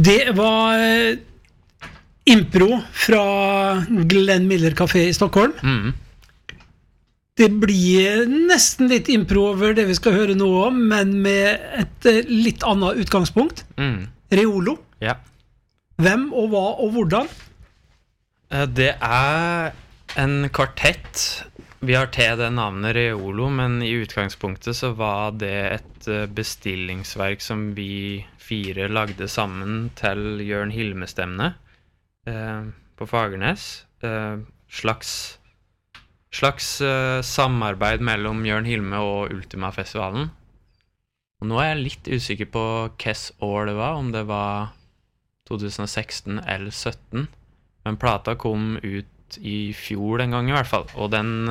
Det var impro fra Glenn Miller Café I Stockholm. Det blir nesten litt impro over det vi skal høre nå om, men med et litt annet utgangspunkt. Reolo. Ja. Hvem og hva og hvordan? Det en kvartett. Vi har til det navnet Reolo, men I utgangspunktet så var det et bestillingsverk som vi 4 lagde sammen til Jørn Hilme-stemmene på Fagernes. Slags samarbeid mellom Jørn Hilme og Ultima-festivalen. Og nå jeg litt usikker på hvilket år det var, om det var 2016 eller 2017. Men plata kom ut I fjor den gang I hvert fall. Og den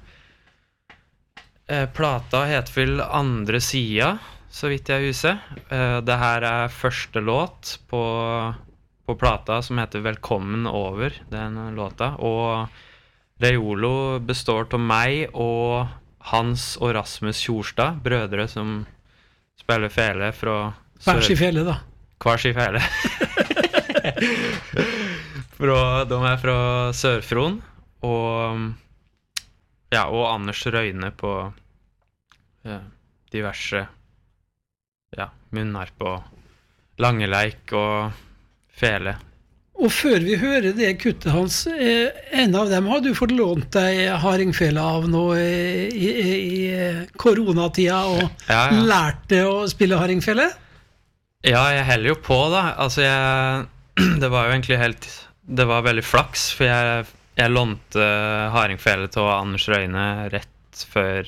plata heter vel Andre sida, så vidt jeg husker. Det her første låt på plata som heter Velkommen over, den låta. Og Reolo består av meg og Hans og Rasmus Kjorstad, brødre som spiller fele fra Hver sin fele da. Hver sin fele. De fra Sør-Fron og Anders Røyne på diverse Munnarp og Langeleik og fele. Og før vi hører det kuttet hans, en av dem har du fått lånt deg hardingfele av nå I koronatida og lært det å spille hardingfele? Ja, jeg heller jo på da. Altså det var jo egentlig det var veldig flaks, for jeg lånte hardingfele til Anders Røyne rett før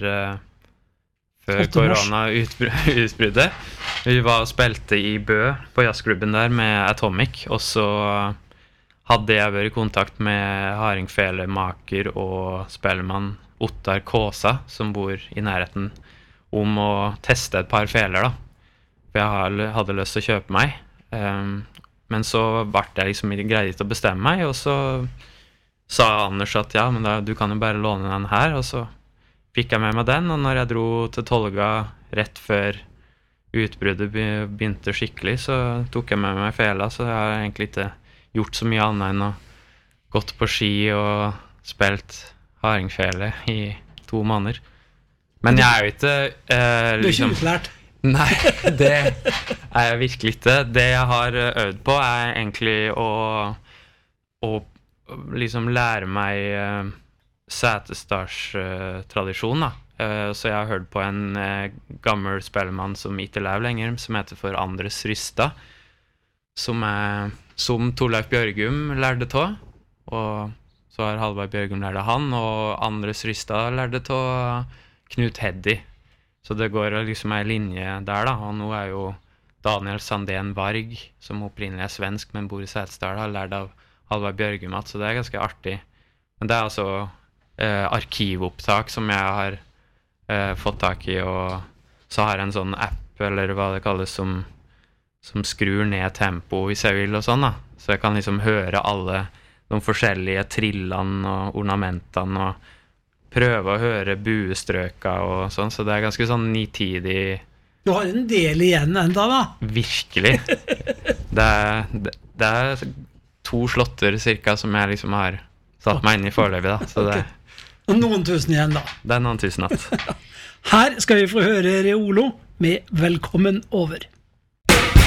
korona-utbruddet. Vi var og spilte I Bø på jazzklubben der med Atomic, og så hadde jeg vært I kontakt med hardingfelemaker og spellemann Ottar Kåsa, som bor I nærheten, om å teste et par feler da. For jeg hadde lyst til å kjøpe meg. Men så ble jeg liksom greid til å bestemme meg, og så sa Anders at ja, men du kan jo bare låne den her, og så fikk jeg med meg den, og når jeg dro til Tolga rett før utbruddet begynte skikkelig, så tok jeg med meg fela, så jeg har egentlig ikke gjort så mye annet enn å gått på ski og spilt hardingfele I 2 måneder. Men jeg jo ikke Du ikke utlært? Nei, det jeg virkelig ikke. Det jeg har øvd på egentlig å liksom lære meg Setesdals tradisjon da. Så jeg har hørt på en gammel spellemann som ikke lever lenger, som heter for Andres Rystad, som Torleif Bjørgum lærte av, og så har Halvard Bjørgum lært av han, og Andres Rystad lærte av Knut Heddy. Så det går liksom en linje der da, og nå jo Daniel Sandén Varg, som opprinnelig svensk, men bor I Setesdal, har lært av Halvard Bjørgum, så det ganske artig. Men det altså arkivopptak som jeg har fått tak I, og så har jeg en sånn app, eller hva det kalles, som skrur ned tempo hvis jeg vil og sånn da. Så jeg kan liksom høre alle de forskjellige trillene og ornamentene, og prøve å høre buestrøka og sånn, så det ganske sånn nitidig. Du har en del igjen enda da. Virkelig. Det 2 slotter cirka som jeg liksom har satt meg inn I foreløpig da, så det Og noen tusen igjen da. Det noen tusen att. Her skal vi få høre Reolo med Velkommen over.